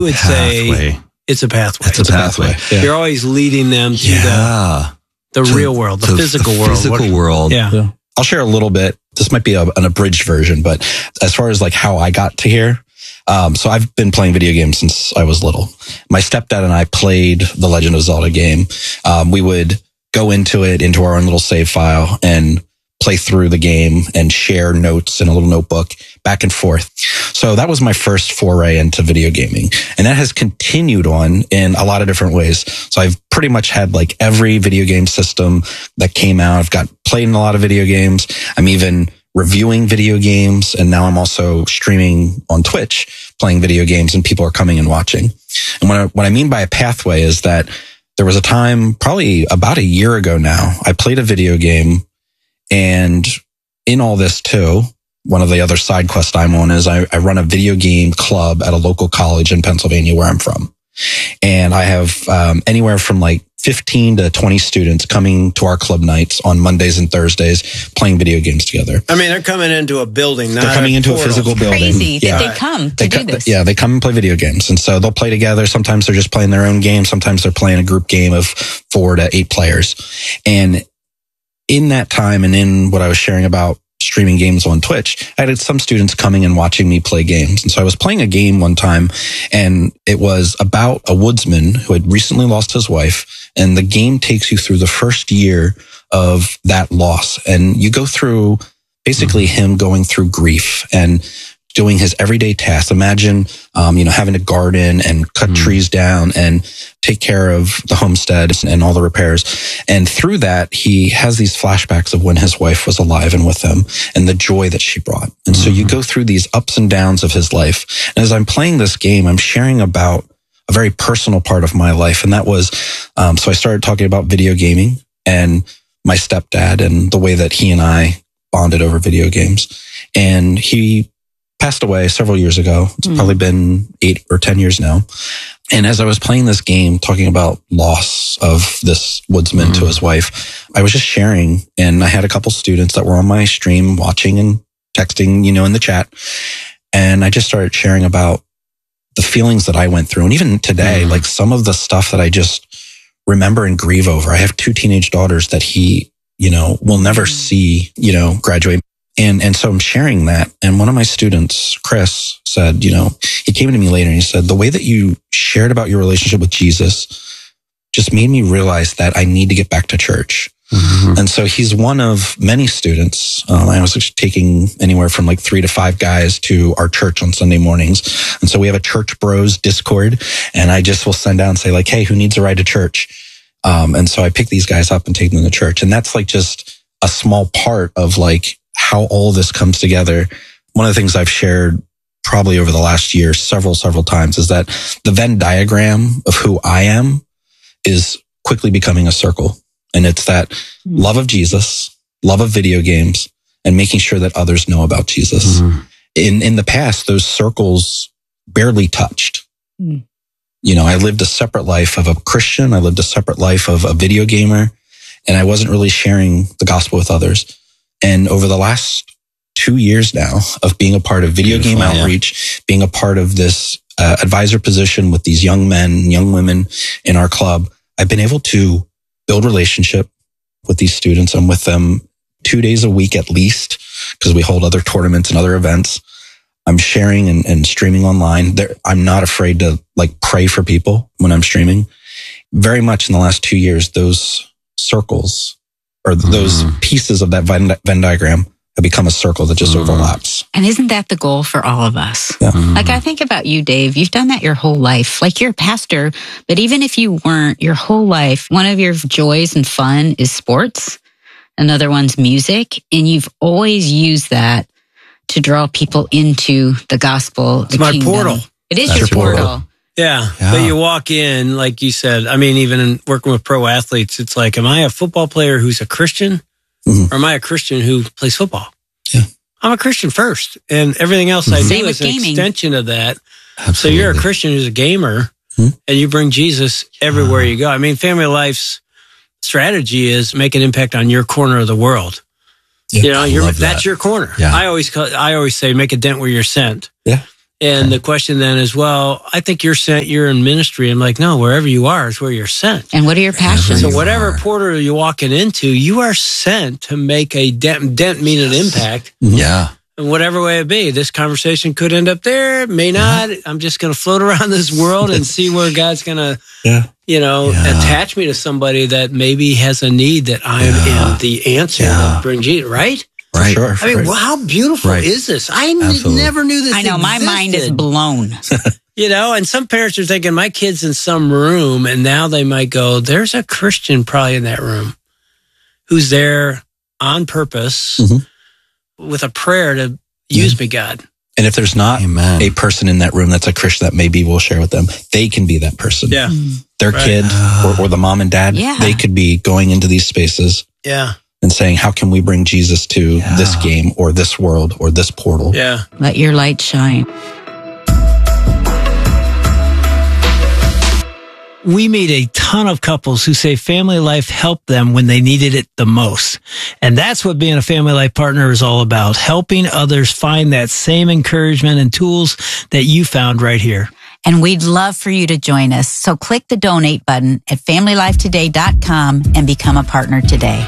would say it's a pathway. It's a pathway. Yeah. You're always leading them to the real world, the physical world. Physical world. Yeah. I'll share a little bit. This might be an abridged version, but as far as like how I got to here, so I've been playing video games since I was little. My stepdad and I played the Legend of Zelda game. We would go into our own little save file and play through the game and share notes in a little notebook back and forth. So that was my first foray into video gaming. And that has continued on in a lot of different ways. So I've pretty much had like every video game system that came out. I've played in a lot of video games. I'm even reviewing video games. And now I'm also streaming on Twitch, playing video games, and people are coming and watching. And what I mean by a pathway is that there was a time, probably about a year ago now, I played a video game. And in all this too, one of the other side quests I'm on is I run a video game club at a local college in Pennsylvania where I'm from. And I have anywhere from like 15 to 20 students coming to our club nights on Mondays and Thursdays playing video games together. I mean, they're coming into a building, not they're coming into a physical building. Crazy that they come to do this. Yeah, they come and play video games. And so they'll play together. Sometimes they're just playing their own game. Sometimes they're playing a group game of 4 to 8 players. And in that time, and in what I was sharing about streaming games on Twitch, I had some students coming and watching me play games. And so I was playing a game one time, and it was about a woodsman who had recently lost his wife. And the game takes you through the first year of that loss. And you go through basically him going through grief and doing his everyday tasks. Imagine, having to garden and cut trees down and take care of the homestead and all the repairs. And through that, he has these flashbacks of when his wife was alive and with him and the joy that she brought. And so you go through these ups and downs of his life. And as I'm playing this game, I'm sharing about a very personal part of my life. And that was, so I started talking about video gaming and my stepdad and the way that he and I bonded over video games. And he passed away several years ago. It's probably been 8 or 10 years now. And as I was playing this game, talking about loss of this woodsman to his wife, I was just sharing, and I had a couple students that were on my stream watching and texting, in the chat. And I just started sharing about the feelings that I went through. And even today, like some of the stuff that I just remember and grieve over. I have 2 teenage daughters that he, will never see, graduate. And so I'm sharing that. And one of my students, Chris, said, he came to me later and he said, the way that you shared about your relationship with Jesus just made me realize that I need to get back to church. And so he's one of many students. I was taking anywhere from like 3 to 5 guys to our church on Sunday mornings. And so we have a Church Bros Discord, and I just will send out and say like, hey, who needs a ride to church? And so I pick these guys up and take them to church. And that's like just a small part of like how all this comes together. One of the things I've shared probably over the last year several times is that the Venn diagram of who I am is quickly becoming a circle. And it's that love of Jesus, love of video games, and making sure that others know about Jesus. In the past, those circles barely touched. I lived a separate life of a Christian. I lived a separate life of a video gamer, and I wasn't really sharing the gospel with others. And over the last 2 years now of being a part of video game outreach, being a part of this advisor position with these young men and young women in our club, I've been able to build relationship with these students. I'm with them 2 days a week at least, because we hold other tournaments and other events. I'm sharing and streaming online. I'm not afraid to like pray for people when I'm streaming. Very much in the last 2 years, those circles or those pieces of that Venn diagram have become a circle that just overlaps. And isn't that the goal for all of us? Yeah. Like I think about you, Dave, you've done that your whole life. Like you're a pastor, but even if you weren't, your whole life, one of your joys and fun is sports. Another one's music. And you've always used that to draw people into the gospel. It's my portal. It is your portal. Yeah. But you walk in, like you said, I mean, even in working with pro athletes, it's like, am I a football player who's a Christian? Or am I a Christian who plays football? Yeah. I'm a Christian first. And everything else I do is an extension of that. Absolutely. So you're a Christian who's a gamer, and you bring Jesus everywhere you go. I mean, Family Life's strategy is make an impact on your corner of the world. Yeah, that's your corner. Yeah. I always say make a dent where you're sent. Yeah. And the question then is, well, I think you're sent, you're in ministry. I'm like, no, wherever you are is where you're sent. And what are your passions? So whatever portal you're walking into, you are sent to make a dent mean an impact. Yeah. In whatever way it be. This conversation could end up there, may not. I'm just going to float around this world and see where God's going to, attach me to somebody that maybe has a need that I am the answer that brings you, right? Right. Sure. I mean, how beautiful is this? I never knew this. I know, my mind is blown. And some parents are thinking, my kid's in some room, and now they might go, there's a Christian probably in that room who's there on purpose with a prayer to use me, God. And if there's not a person in that room that's a Christian that maybe we'll share with them, they can be that person. Yeah. Their kid or the mom and dad, they could be going into these spaces. Yeah. And saying, how can we bring Jesus to this game or this world or this portal? Yeah. Let your light shine. We meet a ton of couples who say family life helped them when they needed it the most. And that's what being a family life partner is all about, helping others find that same encouragement and tools that you found right here. And we'd love for you to join us. So click the donate button at familylifetoday.com and become a partner today.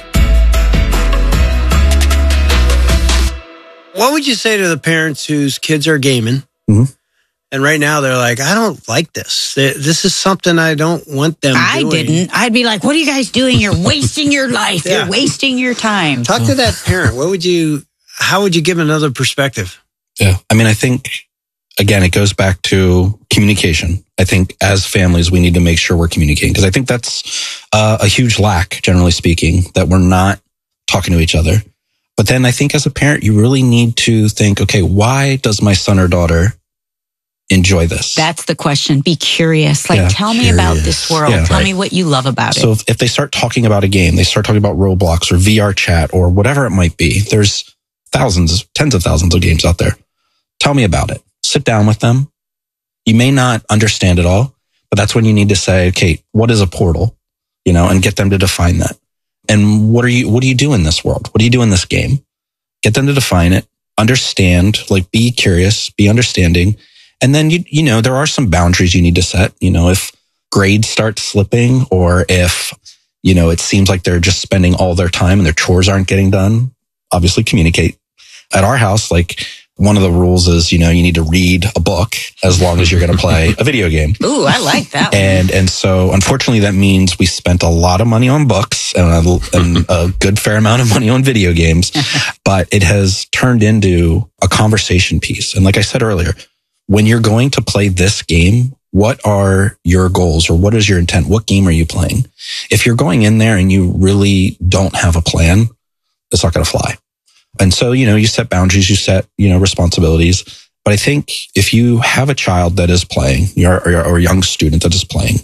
What would you say to the parents whose kids are gaming? And right now they're like, I don't like this. This is something I don't want them doing. I didn't. I'd be like, what are you guys doing? You're wasting your life. You're wasting your time. Talk to that parent. How would you give another perspective? Yeah. I mean, I think, again, it goes back to communication. I think as families, we need to make sure we're communicating because I think that's a huge lack, generally speaking, that we're not talking to each other. But then I think as a parent, you really need to think, okay, why does my son or daughter enjoy this? That's the question. Be curious. Tell me about this world. Tell me what you love about it. So if they start talking about a game, they start talking about Roblox or VR chat or whatever it might be, there's tens of thousands of games out there. Tell me about it. Sit down with them. You may not understand it all, but that's when you need to say, okay, what is a portal? And get them to define that. And what do you do in this world? What do you do in this game? Get them to define it, understand, be curious, be understanding. And then, there are some boundaries you need to set. If grades start slipping or if, it seems like they're just spending all their time and their chores aren't getting done, obviously communicate. At our house, one of the rules is, you need to read a book as long as you're going to play a video game. Ooh, I like that one. And so unfortunately that means we spent a lot of money on books and a good fair amount of money on video games, but it has turned into a conversation piece. And like I said earlier, when you're going to play this game, what are your goals or what is your intent? What game are you playing? If you're going in there and you really don't have a plan, it's not going to fly. And so, you set boundaries, you set, responsibilities. But I think if you have a child that is playing or a young student that is playing,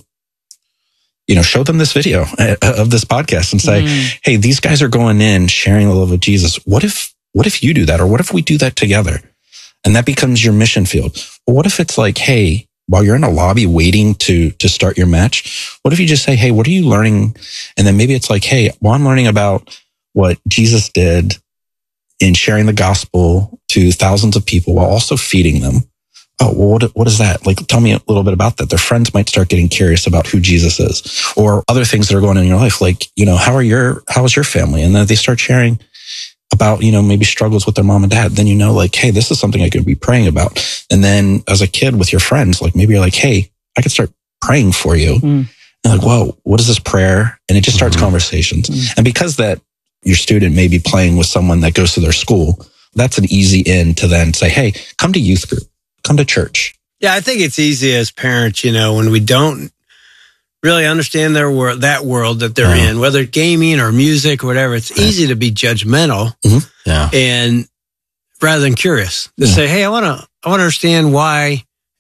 show them this video of this podcast and say, hey, these guys are going in sharing the love of Jesus. What if you do that? Or what if we do that together? And that becomes your mission field. But what if it's like, hey, while you're in a lobby waiting to start your match, what if you just say, hey, what are you learning? And then maybe it's like, hey, well, I'm learning about what Jesus did in sharing the gospel to thousands of people while also feeding them. Oh, well, what is that? Tell me a little bit about that. Their friends might start getting curious about who Jesus is or other things that are going on in your life. How is your family? And then they start sharing about, maybe struggles with their mom and dad. Then, hey, this is something I could be praying about. And then as a kid with your friends, maybe you're like, hey, I could start praying for you. And whoa, what is this prayer? And it just starts conversations. And because that your student may be playing with someone that goes to their school, that's an easy in to then say, hey, come to youth group, come to church. Yeah, I think it's easy as parents, when we don't really understand their world, that world that they're in, whether gaming or music or whatever, it's easy to be judgmental. And rather than curious to say, hey, I want to understand why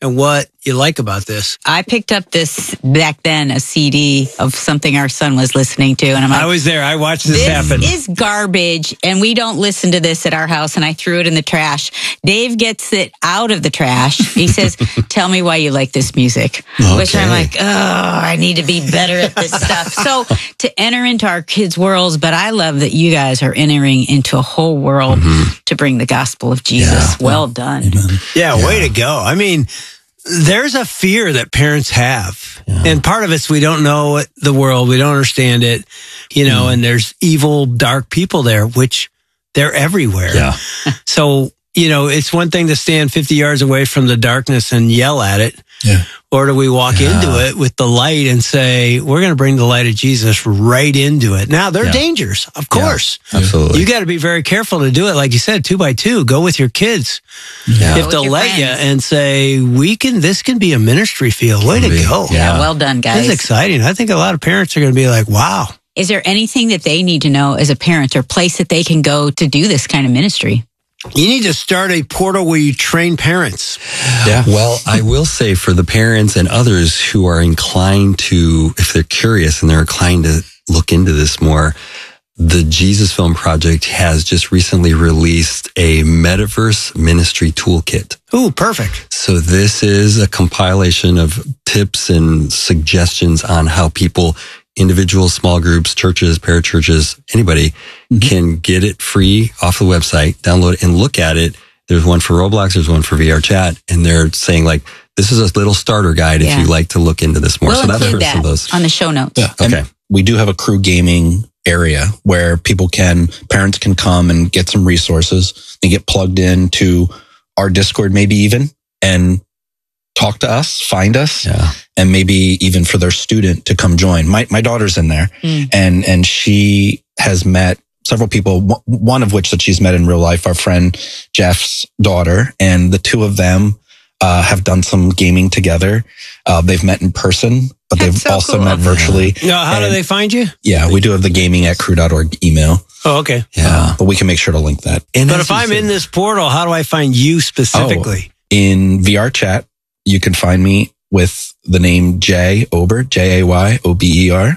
and what you like about this. I picked up this back then, a CD of something our son was listening to. And I'm like, I was there. I watched this happen. This is garbage. And we don't listen to this at our house. And I threw it in the trash. Dave gets it out of the trash. He says, tell me why you like this music. Okay. Which I'm like, oh, I need to be better at this stuff. So to enter into our kids' worlds, but I love that you guys are entering into a whole world to bring the gospel of Jesus. Yeah. Well done. Amen. Yeah, way to go. I mean, there's a fear that parents have. Yeah. And part of it's we don't know the world. We don't understand it, and there's evil, dark people there, which they're everywhere. Yeah. So, it's one thing to stand 50 yards away from the darkness and yell at it. Yeah. Or do we walk into it with the light and say, we're going to bring the light of Jesus right into it? Now, there are dangers, of course. Yeah, absolutely. You got to be very careful to do it. Like you said, 2 by 2, go with your kids. Yeah. If they'll let you and say, this can be a ministry field. Way to go. Yeah, well done, guys. That's exciting. I think a lot of parents are going to be like, wow. Is there anything that they need to know as a parent or place that they can go to do this kind of ministry? You need to start a portal where you train parents. Yeah. Well, I will say for the parents and others who are inclined to, if they're curious and they're inclined to look into this more, the Jesus Film Project has just recently released a Metaverse Ministry Toolkit. Ooh, perfect. So this is a compilation of tips and suggestions on how people, individuals, small groups, churches, parachurches, anybody can get it free off the website, download it and look at it. There's one for Roblox, there's one for VR chat, and they're saying like, this is a little starter guide if you like to look into this more. We'll so that's include for some of those. On the show notes. Yeah. Okay. And we do have a crew gaming area where parents can come and get some resources and get plugged into our Discord, maybe even, and talk to us, find us, and maybe even for their student to come join. My daughter's in there, and she has met several people, one of which that she's met in real life, our friend Jeff's daughter, and the two of them have done some gaming together. They've met in person, but they've also met virtually. How do they find you? Yeah, we do have the gaming@crew.org email. Oh, okay. Yeah. But we can make sure to link that. But if I'm in this portal, how do I find you specifically? In VR chat, you can find me with the name Jay Ober, Jayyober,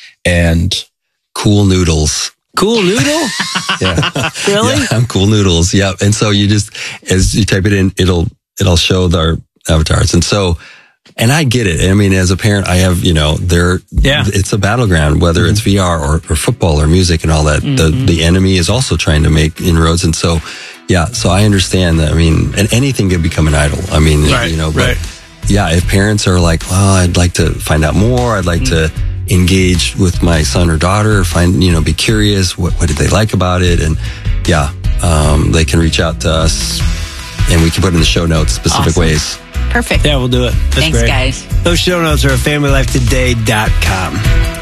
and Cool Noodles. Cool Noodle? Yeah. Really? Yeah, I'm Cool Noodles. Yeah. And so you just, as you type it in, it'll show our avatars. And so, and I get it. I mean, as a parent, I have, it's a battleground, whether it's VR or football or music and all that. The enemy is also trying to make inroads. And so, so I understand that. I mean, and anything can become an idol. I mean, but if parents are like, well, I'd like to find out more. I'd like to engage with my son or daughter, be curious. What did they like about it? And they can reach out to us and we can put in the show notes specific ways. Perfect. Yeah, we'll do it. That's Thanks, great. guys. Those show notes are at familylifetoday.com.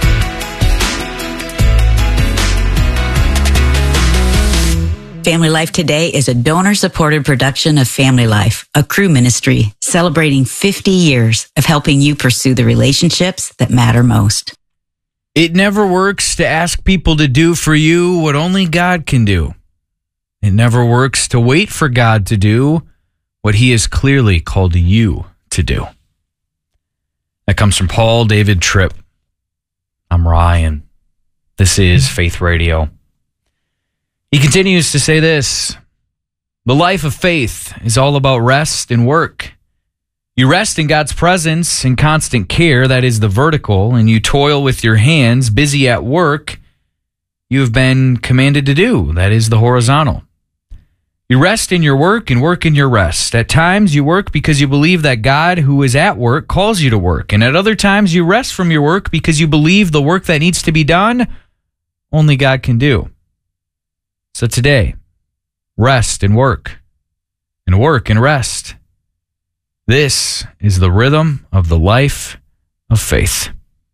Family Life Today is a donor-supported production of Family Life, a crew ministry celebrating 50 years of helping you pursue the relationships that matter most. It never works to ask people to do for you what only God can do. It never works to wait for God to do what He has clearly called you to do. That comes from Paul David Tripp. I'm Ryan. This is Faith Radio. He continues to say this: the life of faith is all about rest and work. You rest in God's presence and constant care, that is the vertical, and you toil with your hands, busy at work you have been commanded to do, that is the horizontal. You rest in your work and work in your rest. At times you work because you believe that God, who is at work, calls you to work, and at other times you rest from your work because you believe the work that needs to be done, only God can do. So today, rest and work and rest. This is the rhythm of the life of faith.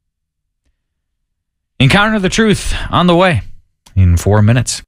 Encounter the truth on the way in 4 minutes.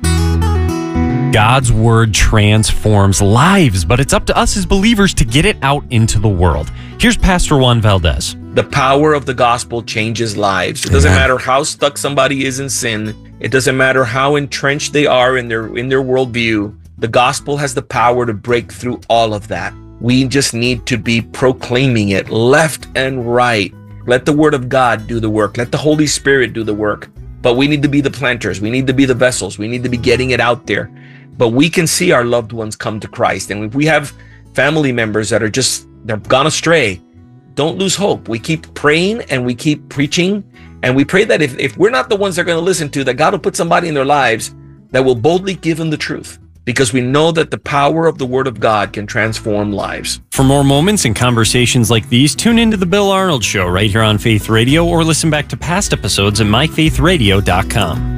God's word transforms lives, but it's up to us as believers to get it out into the world. Here's Pastor Juan Valdez. The power of the gospel changes lives. It doesn't matter how stuck somebody is in sin. It doesn't matter how entrenched they are in their worldview. The gospel has the power to break through all of that. We just need to be proclaiming it left and right. Let the word of God do the work. Let the Holy Spirit do the work. But we need to be the planters. We need to be the vessels. We need to be getting it out there. But we can see our loved ones come to Christ. And if we have family members that are they're gone astray, don't lose hope. We keep praying and we keep preaching. And we pray that if we're not the ones they're going to listen to, that God will put somebody in their lives that will boldly give them the truth. Because we know that the power of the Word of God can transform lives. For more moments and conversations like these, tune into The Bill Arnold Show right here on Faith Radio, or listen back to past episodes at myfaithradio.com.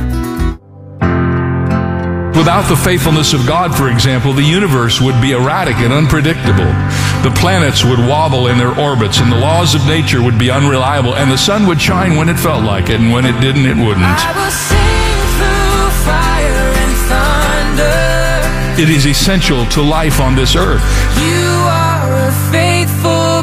Without the faithfulness of God, for example, the universe would be erratic and unpredictable. The planets would wobble in their orbits, and the laws of nature would be unreliable, and the sun would shine when it felt like it, and when it didn't, it wouldn't. I will sing through fire and thunder. It is essential to life on this earth. You are a faithful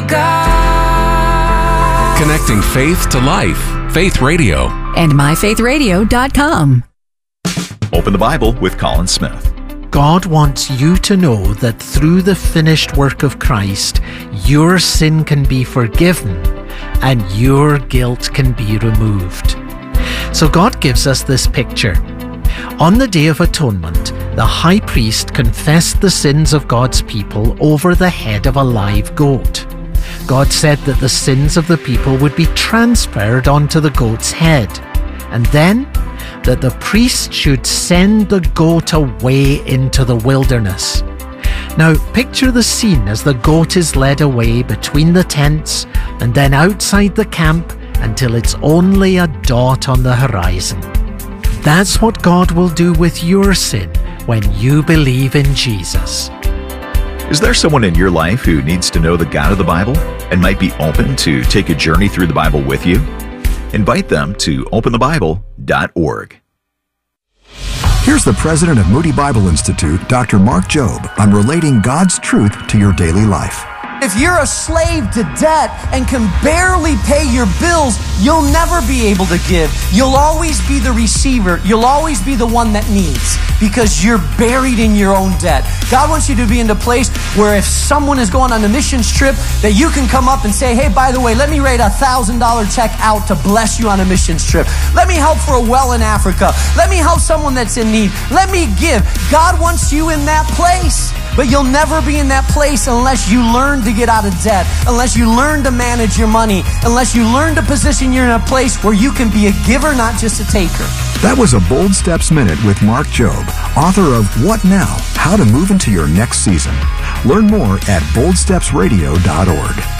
God. Connecting faith to life. Faith Radio. And myfaithradio.com. Open the Bible with Colin Smith. God wants you to know that through the finished work of Christ, your sin can be forgiven and your guilt can be removed. So God gives us this picture. On the Day of Atonement, the high priest confessed the sins of God's people over the head of a live goat. God said that the sins of the people would be transferred onto the goat's head, and then that the priest should send the goat away into the wilderness. Now, picture the scene as the goat is led away between the tents and then outside the camp until it's only a dot on the horizon. That's what God will do with your sin when you believe in Jesus. Is there someone in your life who needs to know the God of the Bible and might be open to take a journey through the Bible with you? Invite them to openthebible.org. Here's the president of Moody Bible Institute, Dr. Mark Jobe, on relating God's truth to your daily life. If you're a slave to debt and can barely pay your bills, you'll never be able to give. You'll always be the receiver. You'll always be the one that needs because you're buried in your own debt. God wants you to be in a place where if someone is going on a missions trip, that you can come up and say, hey, by the way, let me write $1,000 check out to bless you on a missions trip. Let me help for a well in Africa. Let me help someone that's in need. Let me give. God wants you in that place. But you'll never be in that place unless you learn to get out of debt, unless you learn to manage your money, unless you learn to position you in a place where you can be a giver, not just a taker. That was a Bold Steps Minute with Mark Jobe, author of What Now? How to Move into Your Next Season. Learn more at boldstepsradio.org.